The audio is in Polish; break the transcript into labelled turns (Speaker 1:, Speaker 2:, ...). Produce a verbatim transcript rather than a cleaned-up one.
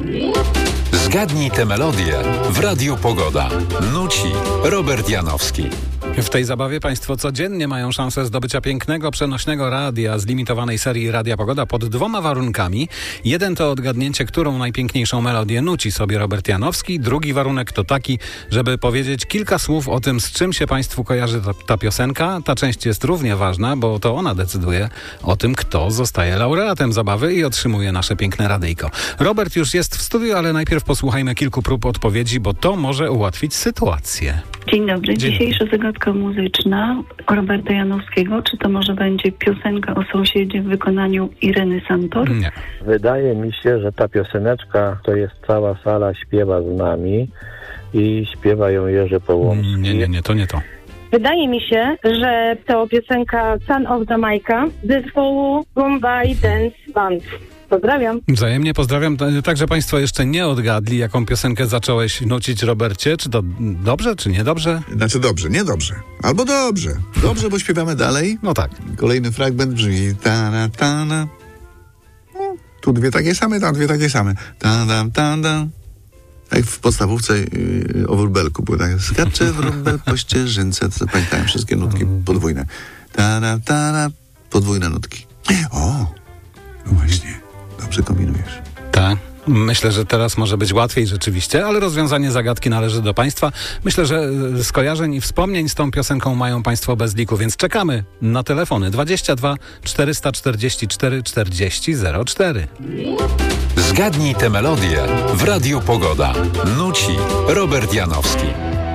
Speaker 1: Zgadnij tę melodię w Radiu Pogoda. Nuci Robert Janowski.
Speaker 2: W tej zabawie Państwo codziennie mają szansę zdobycia pięknego, przenośnego radia z limitowanej serii Radia Pogoda pod dwoma warunkami. Jeden to odgadnięcie, którą najpiękniejszą melodię nuci sobie Robert Janowski. Drugi warunek to taki, żeby powiedzieć kilka słów o tym, z czym się Państwu kojarzy ta, ta piosenka. Ta część jest równie ważna, bo to ona decyduje o tym, kto zostaje laureatem zabawy i otrzymuje nasze piękne radyjko. Robert już jest w studiu, ale najpierw posłuchajmy kilku prób odpowiedzi, bo to może ułatwić sytuację.
Speaker 3: Dzień dobry.
Speaker 2: Dzień.
Speaker 3: Dzisiejsza zagadka muzyczna Roberta Janowskiego. Czy to może będzie piosenka o sąsiedzie w wykonaniu Ireny Santor?
Speaker 2: Nie.
Speaker 4: Wydaje mi się, że ta pioseneczka to jest cała sala śpiewa z nami i śpiewa ją Jerzy Połomski.
Speaker 2: Nie, nie, nie, to nie to.
Speaker 5: Wydaje mi się, że to piosenka Son of Jamaica zespołu Bombay Dance Band. Pozdrawiam.
Speaker 2: Wzajemnie pozdrawiam. Także Państwo jeszcze nie odgadli, jaką piosenkę zacząłeś nucić, Robercie. Czy to dobrze, czy niedobrze?
Speaker 6: Znaczy dobrze, nie dobrze. Albo dobrze. Dobrze, bo śpiewamy dalej.
Speaker 2: No tak.
Speaker 6: Kolejny fragment brzmi ta ta na. No, tu dwie takie same, tam dwie takie same. Ta ta ta ta. Jak w podstawówce yy, o wróbelku było tak. Skacze wróbel po ścieżynce. To pamiętałem wszystkie nutki podwójne. Ta ta ta podwójne nutki. O, no właśnie. Dobrze kombinujesz.
Speaker 2: Tak. Myślę, że teraz może być łatwiej rzeczywiście, ale rozwiązanie zagadki należy do Państwa. Myślę, że skojarzeń i wspomnień z tą piosenką mają Państwo bez liku, więc czekamy na telefony dwadzieścia dwa czterysta czterdzieści cztery czterdzieści zero cztery.
Speaker 1: Zgadnij tę melodię w Radiu Pogoda. Nuci Robert Janowski.